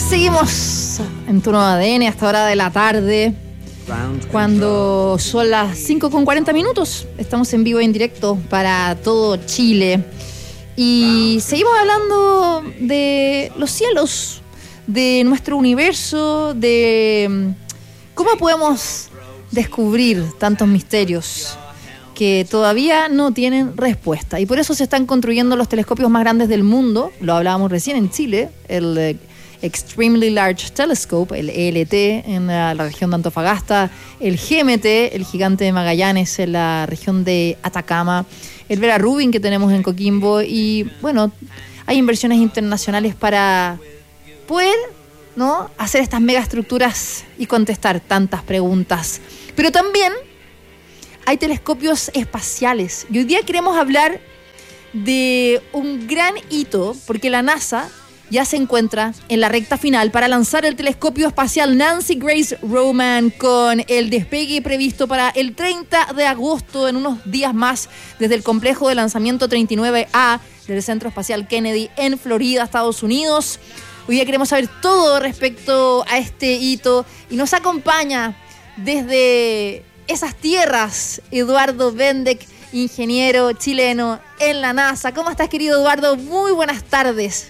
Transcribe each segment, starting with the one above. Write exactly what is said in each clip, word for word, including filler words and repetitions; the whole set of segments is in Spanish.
Seguimos en Turno A D N hasta hora de la tarde, cuando son las cinco con cuarenta minutos. Estamos en vivo e en directo para todo Chile. Y seguimos hablando de los cielos, de nuestro universo, de cómo podemos descubrir tantos misterios que todavía no tienen respuesta. Y por eso se están construyendo los telescopios más grandes del mundo. Lo hablábamos recién en Chile, el Extremely Large Telescope, el E L T, en la, la región de Antofagasta, el G M T, el Gigante de Magallanes, en la región de Atacama, el Vera Rubin que tenemos en Coquimbo, y bueno, hay inversiones internacionales para poder, ¿no?, hacer estas megaestructuras y contestar tantas preguntas. Pero también hay telescopios espaciales, y hoy día queremos hablar de un gran hito, porque la NASA ya se encuentra en la recta final para lanzar el telescopio espacial Nancy Grace Roman, con el despegue previsto para el treinta de agosto, en unos días más, desde el complejo de lanzamiento treinta y nueve A del Centro Espacial Kennedy en Florida, Estados Unidos. Hoy día queremos saber todo respecto a este hito, y nos acompaña desde esas tierras Eduardo Bendek, ingeniero chileno en la NASA. ¿Cómo estás, querido Eduardo? Muy buenas tardes.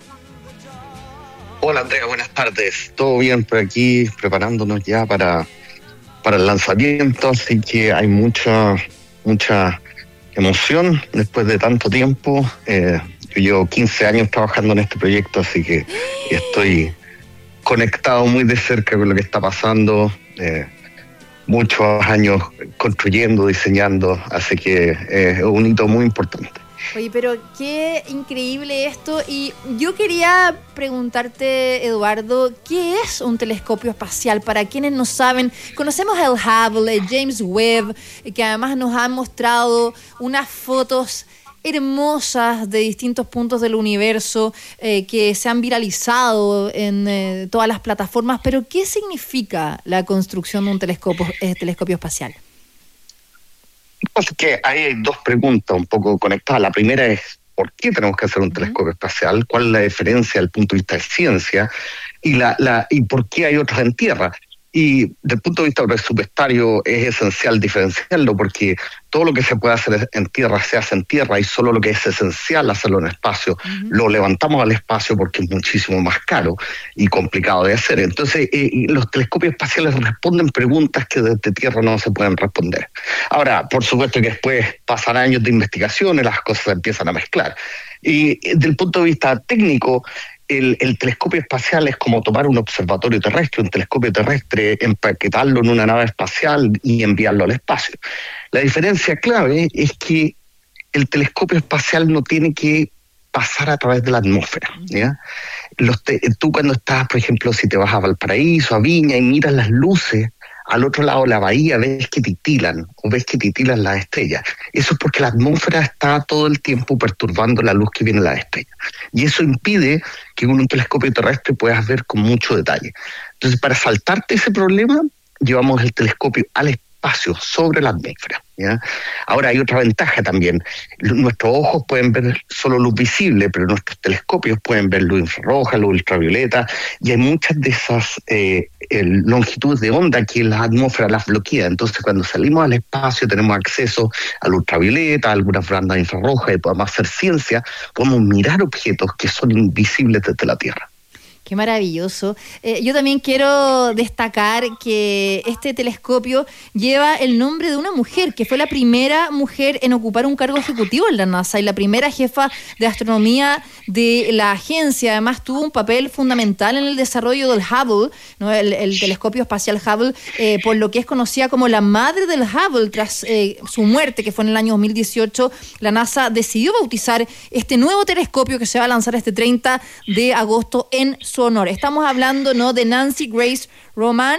Hola, Andrea, buenas tardes. Todo bien por aquí, preparándonos ya para, para el lanzamiento, así que hay mucha, mucha emoción después de tanto tiempo. Eh, yo llevo quince años trabajando en este proyecto, así que estoy conectado muy de cerca con lo que está pasando. Eh, muchos años construyendo, diseñando, así que es un hito muy importante. Oye, pero qué increíble esto. Y yo quería preguntarte, Eduardo, ¿qué es un telescopio espacial? Para quienes no saben, conocemos el Hubble, el James Webb, que además nos han mostrado unas fotos hermosas de distintos puntos del universo eh, que se han viralizado en eh, todas las plataformas. Pero ¿qué significa la construcción de un telescopio, eh, telescopio espacial? Así que ahí hay dos preguntas un poco conectadas. La primera es, ¿por qué tenemos que hacer un telescopio espacial? ¿Cuál es la diferencia desde el punto de vista de ciencia? Y, la, la, y ¿por qué hay otras en tierra? Y desde el punto de vista presupuestario es esencial diferenciarlo, porque todo lo que se puede hacer en tierra se hace en tierra, y solo lo que es esencial hacerlo en espacio uh-huh. lo levantamos al espacio, porque es muchísimo más caro y complicado de hacer. Entonces eh, los telescopios espaciales responden preguntas que desde tierra no se pueden responder. Ahora, por supuesto que después pasan años de investigación y las cosas se empiezan a mezclar. Y desde el punto de vista técnico, El, el telescopio espacial es como tomar un observatorio terrestre, un telescopio terrestre, empaquetarlo en una nave espacial y enviarlo al espacio. La diferencia clave es que el telescopio espacial no tiene que pasar a través de la atmósfera, ¿ya? Los te, tú cuando estás, por ejemplo, si te vas a Valparaíso, a Viña, y miras las luces al otro lado de la bahía, ves que titilan, o ves que titilan las estrellas. Eso es porque la atmósfera está todo el tiempo perturbando la luz que viene de las estrellas. Y eso impide que con un telescopio terrestre puedas ver con mucho detalle. Entonces, para saltarte ese problema, llevamos el telescopio al espacio, sobre la atmósfera, ¿ya? Ahora, hay otra ventaja también. Nuestros ojos pueden ver solo luz visible, pero nuestros telescopios pueden ver luz infrarroja, luz ultravioleta, y hay muchas de esas eh, longitudes de onda que la atmósfera las bloquea. Entonces, cuando salimos al espacio, tenemos acceso al ultravioleta, a algunas bandas infrarrojas, y podemos hacer ciencia, podemos mirar objetos que son invisibles desde la Tierra. Qué maravilloso. Eh, yo también quiero destacar que este telescopio lleva el nombre de una mujer, que fue la primera mujer en ocupar un cargo ejecutivo en la NASA y la primera jefa de astronomía de la agencia. Además, tuvo un papel fundamental en el desarrollo del Hubble, ¿no? el, el telescopio espacial Hubble, eh, por lo que es conocida como la madre del Hubble. Tras eh, su muerte, que fue en el año dos mil dieciocho, la NASA decidió bautizar este nuevo telescopio que se va a lanzar este treinta de agosto en su honor. Estamos hablando, ¿no?, de Nancy Grace Roman,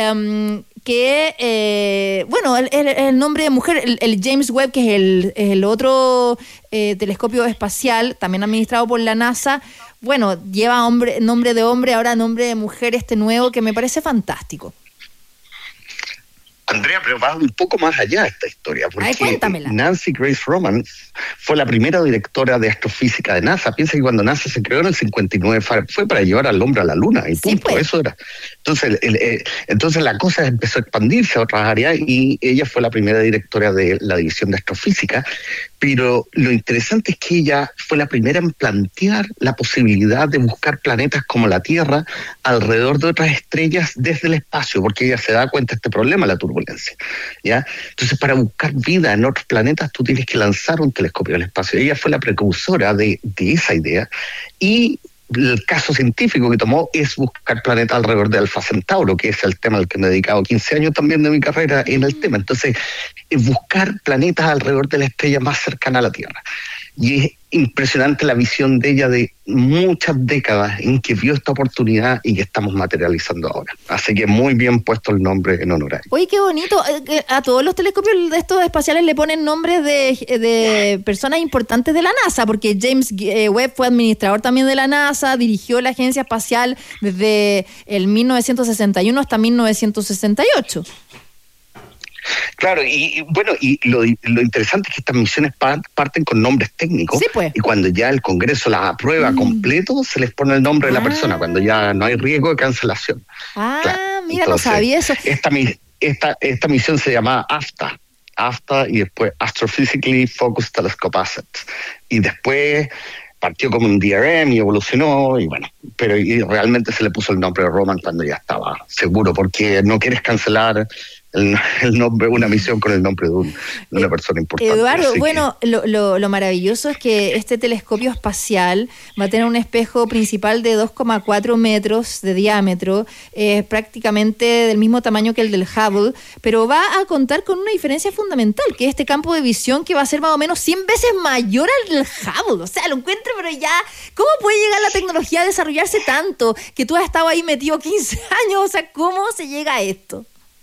eh, que, eh, bueno, el, el, el nombre de mujer, el, el James Webb, que es el, el otro eh, telescopio espacial, también administrado por la NASA, bueno, lleva hombre, nombre de hombre, ahora nombre de mujer este nuevo, que me parece fantástico. Andrea, pero va un poco más allá esta historia, porque Ay, Nancy Grace Roman fue la primera directora de astrofísica de NASA. Piensa que cuando NASA se creó en el cincuenta y nueve fue para llevar al hombre a la luna, y punto, sí, pues. Eso era. Entonces, el, el, entonces la cosa empezó a expandirse a otras áreas y ella fue la primera directora de la división de astrofísica, pero lo interesante es que ella fue la primera en plantear la posibilidad de buscar planetas como la Tierra alrededor de otras estrellas desde el espacio, porque ella se da cuenta de este problema, la turbulencia, ¿ya? Entonces, para buscar vida en otros planetas, tú tienes que lanzar un telescopio al espacio. Ella fue la precursora de, de esa idea, y el caso científico que tomó es buscar planetas alrededor de Alfa Centauro, que es el tema al que me he dedicado quince años también de mi carrera en el tema. Entonces, buscar planetas alrededor de la estrella más cercana a la Tierra. Y es impresionante la visión de ella de muchas décadas en que vio esta oportunidad y que estamos materializando ahora. Así que muy bien puesto el nombre en honor a ella. Oye, qué bonito. A todos los telescopios de estos espaciales le ponen nombres de, de personas importantes de la NASA, porque James Webb fue administrador también de la NASA, dirigió la agencia espacial desde el mil novecientos sesenta y uno hasta mil novecientos sesenta y ocho. Claro, y, y bueno, y lo, lo interesante es que estas misiones parten con nombres técnicos, sí, pues. Y cuando ya el Congreso las aprueba mm. completo, se les pone el nombre ah. de la persona, cuando ya no hay riesgo de cancelación. Ah, claro. Mira, entonces, no sabía eso. Esta, esta, esta misión se llamaba AFTA, AFTA y después Astrophysically Focused Telescope Assets. Y después partió como un D R M y evolucionó, y bueno, pero y realmente se le puso el nombre de Roman cuando ya estaba seguro, porque no quieres cancelar El, el nombre, una misión con el nombre de, un, de una persona importante. Eduardo, Así bueno, que... lo, lo, lo maravilloso es que este telescopio espacial va a tener un espejo principal de dos coma cuatro metros de diámetro, eh, prácticamente del mismo tamaño que el del Hubble, pero va a contar con una diferencia fundamental, que es este campo de visión que va a ser más o menos cien veces mayor al del Hubble. O sea, lo encuentro, pero ya, ¿cómo puede llegar la tecnología a desarrollarse tanto? Que tú has estado ahí metido quince años, o sea, ¿cómo se llega a esto?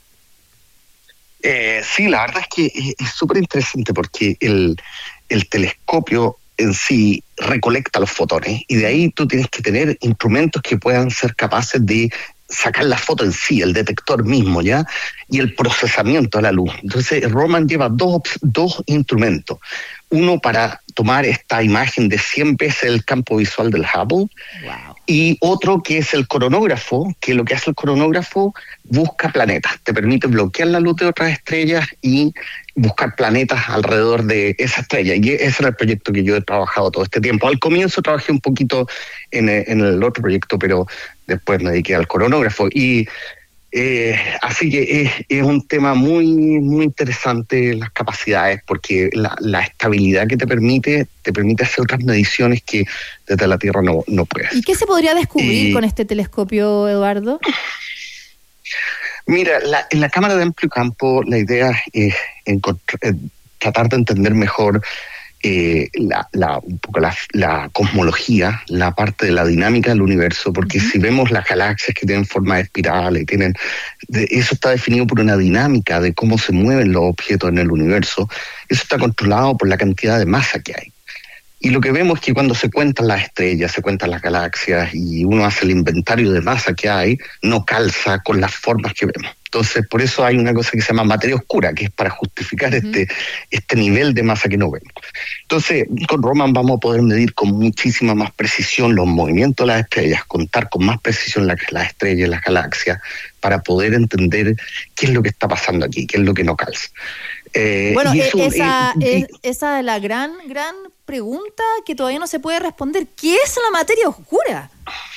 Eh, sí, la verdad es que es súper interesante porque el, el telescopio en sí recolecta los fotones y de ahí tú tienes que tener instrumentos que puedan ser capaces de sacar la foto en sí, el detector mismo, ¿ya? Y el procesamiento de la luz. Entonces, Roman lleva dos, dos instrumentos. Uno para tomar esta imagen de cien veces el campo visual del Hubble. Wow. Y otro que es el cronógrafo, que lo que hace el cronógrafo busca planetas, te permite bloquear la luz de otras estrellas y buscar planetas alrededor de esa estrella. Y ese era el proyecto que yo he trabajado todo este tiempo. Al comienzo trabajé un poquito en, en el otro proyecto, pero después me dediqué al cronógrafo. Y eh, así que es, es un tema muy, muy interesante las capacidades, porque la, la estabilidad que te permite, te permite hacer otras mediciones que desde la Tierra no, no puedes. ¿Y qué se podría descubrir eh, con este telescopio, Eduardo? Mira, la, en la cámara de amplio campo la idea es encontrar, eh, tratar de entender mejor eh, la, la, un poco la, la cosmología, la parte de la dinámica del universo, porque uh-huh. si vemos las galaxias que tienen forma de espiral y tienen, de, eso está definido por una dinámica de cómo se mueven los objetos en el universo. Eso está controlado por la cantidad de masa que hay. Y lo que vemos es que cuando se cuentan las estrellas, se cuentan las galaxias y uno hace el inventario de masa que hay, no calza con las formas que vemos. Entonces, por eso hay una cosa que se llama materia oscura, que es para justificar uh-huh. este, este nivel de masa que no vemos. Entonces, con Roman vamos a poder medir con muchísima más precisión los movimientos de las estrellas, contar con más precisión las, las estrellas y las galaxias, para poder entender qué es lo que está pasando aquí, qué es lo que no calza. Eh, bueno, eso, esa, eh, es, esa es la gran, gran pregunta que todavía no se puede responder. ¿Qué es la materia oscura?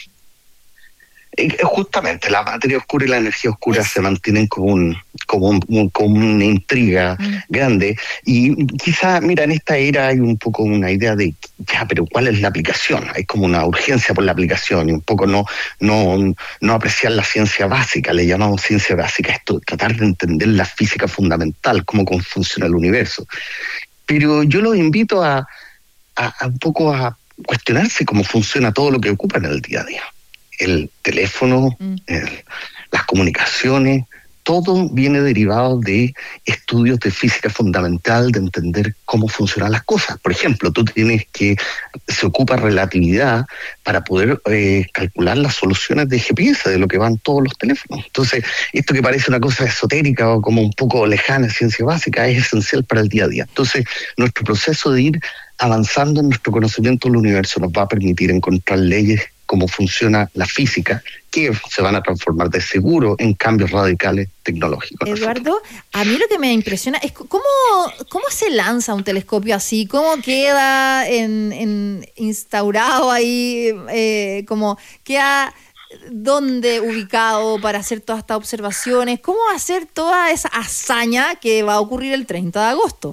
Justamente, la materia oscura y la energía oscura es. se mantienen como, un, como, un, como una intriga mm. grande. Y quizá, mira, en esta era hay un poco una idea de, ya, pero ¿cuál es la aplicación? Hay como una urgencia por la aplicación y un poco no, no, no apreciar la ciencia básica. Le llamamos ciencia básica esto, tratar de entender la física fundamental, cómo funciona el universo. Pero yo los invito a, a, a un poco a cuestionarse cómo funciona todo lo que ocupan en el día a día. El teléfono, mm. el, las comunicaciones, todo viene derivado de estudios de física fundamental, de entender cómo funcionan las cosas. Por ejemplo, tú tienes que, se ocupa relatividad para poder eh, calcular las soluciones de G P S, de lo que van todos los teléfonos. Entonces, esto que parece una cosa esotérica o como un poco lejana, ciencia básica, es esencial para el día a día. Entonces, nuestro proceso de ir avanzando en nuestro conocimiento del universo nos va a permitir encontrar leyes, cómo funciona la física, que se van a transformar de seguro en cambios radicales tecnológicos. Eduardo, a mí lo que me impresiona es cómo, cómo se lanza un telescopio así, cómo queda en, en instaurado ahí, eh, como queda dónde ubicado para hacer todas estas observaciones, cómo hacer toda esa hazaña que va a ocurrir el treinta de agosto.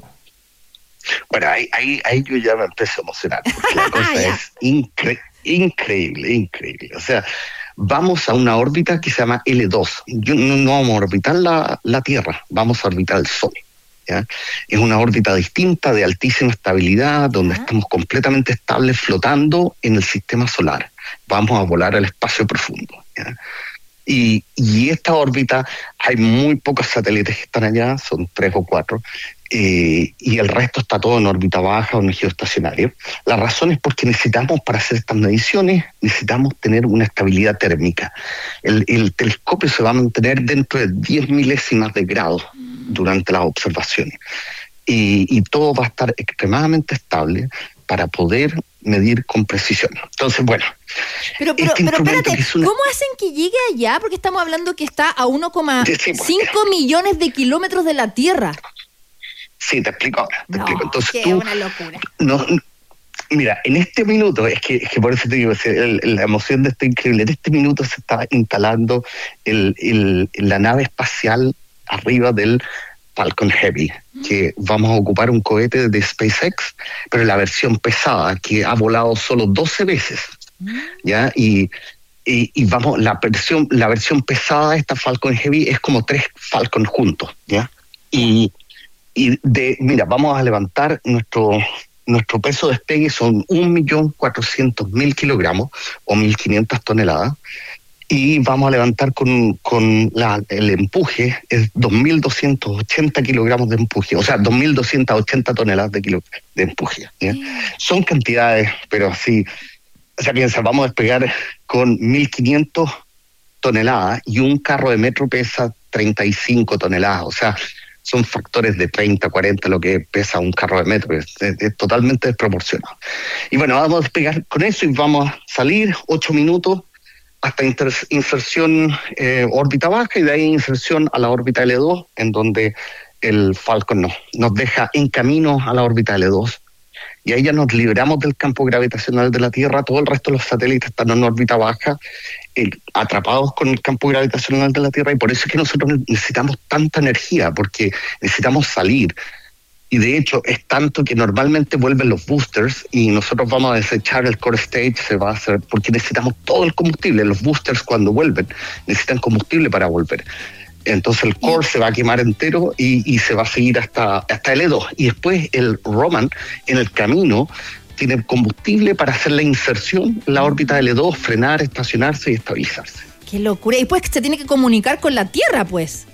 Bueno, ahí, ahí, ahí yo ya me empiezo a emocionar, porque la cosa es increíble. Increíble, increíble. O sea, vamos a una órbita que se llama L dos. Yo, no, no vamos a orbitar la, la Tierra, vamos a orbitar el Sol. ¿Ya? Es una órbita distinta, de altísima estabilidad, donde uh-huh. estamos completamente estables flotando en el sistema solar. Vamos a volar al espacio profundo. ¿Ya? Y, y esta órbita, hay muy pocos satélites que están allá, son tres o cuatro, eh, y el resto está todo en órbita baja o en geoestacionario. La razón es porque necesitamos, para hacer estas mediciones, necesitamos tener una estabilidad térmica. El, el telescopio se va a mantener dentro de diez milésimas de grado durante las observaciones. Y, y todo va a estar extremadamente estable para poder medir con precisión. Entonces, bueno. Pero, pero, este pero espérate, una... ¿cómo hacen que llegue allá? Porque estamos hablando que está a uno coma cinco millones de kilómetros de la Tierra. Sí, te explico ahora. Te no, explico. Entonces, qué tú, una locura. No, mira, en este minuto, es que, es que por eso te digo, el, la emoción de esto es increíble. En este minuto se está instalando el, el, la nave espacial arriba del Falcon Heavy, que vamos a ocupar un cohete de SpaceX, pero la versión pesada, que ha volado solo doce veces, ¿ya? Y, y, y vamos, la versión, la versión pesada de esta Falcon Heavy es como tres Falcon juntos, ¿ya? Y, y de, mira, vamos a levantar nuestro, nuestro peso de despegue son un millón cuatrocientos mil kilogramos o mil quinientas toneladas. Y vamos a levantar con, con la, el empuje, es dos mil doscientos ochenta kilogramos de empuje, o sea, dos mil doscientas ochenta toneladas de, kilo, de empuje. ¿Ya? Son cantidades, pero así, o sea, piensa, vamos a despegar con mil quinientas toneladas y un carro de metro pesa treinta y cinco toneladas, o sea, son factores de treinta, cuarenta lo que pesa un carro de metro, es, es, es totalmente desproporcionado. Y bueno, vamos a despegar con eso y vamos a salir ocho minutos hasta inserción eh, órbita baja y de ahí inserción a la órbita L dos, en donde el Falcon nos, nos deja en camino a la órbita L dos. Y ahí ya nos liberamos del campo gravitacional de la Tierra. Todo el resto de los satélites están en órbita baja, eh, atrapados con el campo gravitacional de la Tierra, y por eso es que nosotros necesitamos tanta energía, porque necesitamos salir. Y de hecho es tanto que normalmente vuelven los boosters y nosotros vamos a desechar el core stage, se va a hacer porque necesitamos todo el combustible. Los boosters cuando vuelven necesitan combustible para volver. Entonces el core se va a quemar entero y, y se va a seguir hasta, hasta L dos. Y después el Roman en el camino tiene combustible para hacer la inserción en la órbita L dos, frenar, estacionarse y estabilizarse. ¡Qué locura! Y pues se tiene que comunicar con la Tierra, pues.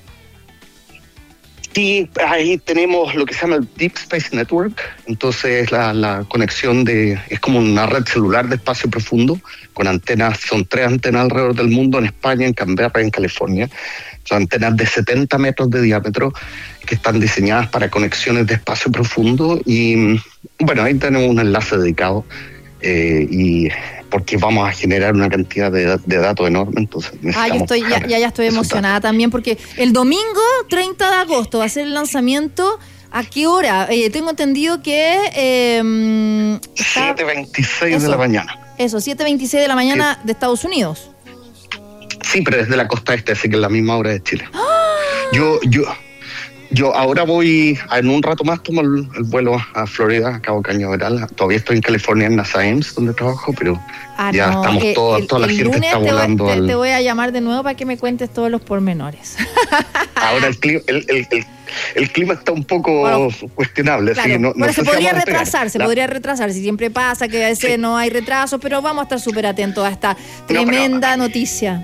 Sí, ahí tenemos lo que se llama el Deep Space Network, entonces la, la conexión de es como una red celular de espacio profundo, con antenas, son tres antenas alrededor del mundo, en España, en Canberra y en California. Son antenas de setenta metros de diámetro que están diseñadas para conexiones de espacio profundo y bueno, ahí tenemos un enlace dedicado eh, y porque vamos a generar una cantidad de, de datos enorme, entonces necesitamos... Ah, yo estoy, ya, ya, ya estoy emocionada datos. También, porque el domingo treinta de agosto va a ser el lanzamiento. ¿A qué hora? Eh, tengo entendido que... Eh, siete veintiséis de la mañana. Eso, siete veintiséis de la mañana sí. De Estados Unidos. Sí, pero desde la costa este, así que es la misma hora de Chile. ¡Ah! Yo... yo Yo ahora voy, en un rato más tomo el, el vuelo a Florida, a Cabo Cañaveral. Todavía estoy en California, en NASA Ames, donde trabajo, pero ah, ya no, estamos eh, todos, el, toda la el gente está volando. Te voy, al... te, te voy a llamar de nuevo para que me cuentes todos los pormenores. Ahora el clima, el, el, el, el clima está un poco bueno, cuestionable. Claro, así que no, bueno, no se sé podría si retrasar, se la... podría retrasar. Si siempre pasa que a veces sí. No hay retrasos, pero vamos a estar súper atentos a esta tremenda no, pero, noticia.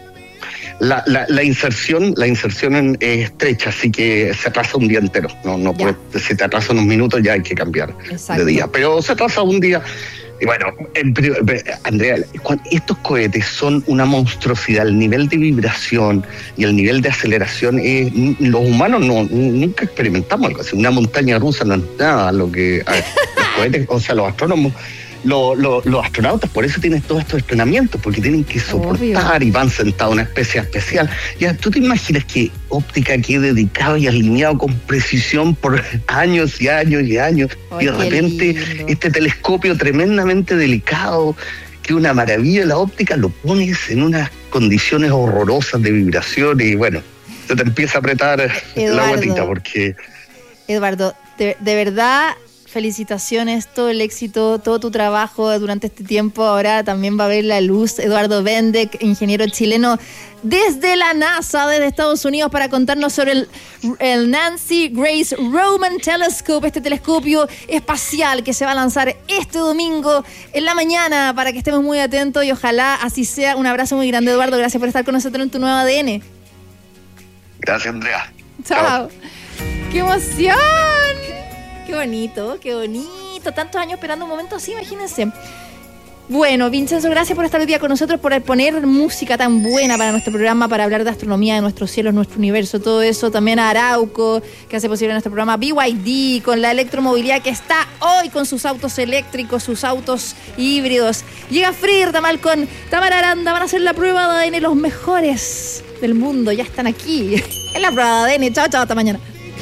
La, la, la inserción, la inserción es estrecha, así que se atrasa un día entero. No, no puede, si te atrasa unos minutos ya hay que cambiar Exacto. de día. Pero se atrasa un día. Y bueno, Andrea, estos cohetes son una monstruosidad. El nivel de vibración y el nivel de aceleración, es, los humanos no nunca experimentamos algo así. Una montaña rusa no es nada lo que a ver, los cohetes, o sea, los astrónomos, los, los, los astronautas por eso tienen todos estos entrenamientos, porque tienen que soportar Obvio. y van sentados en una especie especial. Ya, ¿tú te imaginas que óptica quede dedicado y alineado con precisión por años y años y años? Ay, y de repente lindo. Este telescopio tremendamente delicado, que una maravilla de la óptica, lo pones en unas condiciones horrorosas de vibración y bueno, se te empieza a apretar Eduardo, la guatita porque... Eduardo, de, de verdad... Felicitaciones, todo el éxito, todo tu trabajo durante este tiempo. Ahora también va a ver la luz. Eduardo Bendek, ingeniero chileno desde la NASA, desde Estados Unidos, para contarnos sobre el, el Nancy Grace Roman Telescope, este telescopio espacial que se va a lanzar este domingo en la mañana, para que estemos muy atentos y ojalá así sea. Un abrazo muy grande, Eduardo. Gracias por estar con nosotros en tu nuevo A D N. Gracias, Andrea. Chao. Chao. ¡Qué emoción! Qué bonito, qué bonito. Tantos años esperando un momento así, imagínense. Bueno, Vincenzo, gracias por estar hoy día con nosotros, por poner música tan buena para nuestro programa, para hablar de astronomía, de nuestros cielos, nuestro universo, todo eso. También a Arauco, que hace posible nuestro programa. B Y D, con la electromovilidad que está hoy con sus autos eléctricos, sus autos híbridos. Llega Freire Tamal con Tamara Aranda. Van a hacer la prueba de A D N. Los mejores del mundo ya están aquí en la prueba de A D N. Chao, chao, hasta mañana.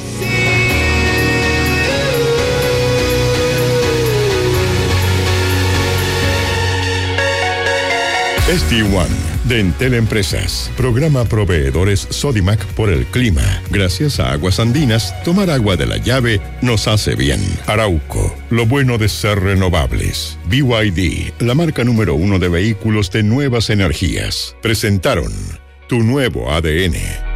S D uno de Entel Empresas. Programa proveedores Sodimac por el clima. Gracias a Aguas Andinas, tomar agua de la llave nos hace bien. Arauco, lo bueno de ser renovables. B Y D, la marca número uno de vehículos de nuevas energías. Presentaron tu nuevo A D N.